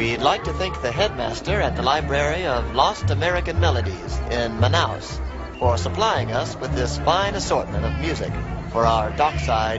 We'd like to thank the headmaster at the Library of Lost American Melodies in Manaus for supplying us with this fine assortment of music for our dockside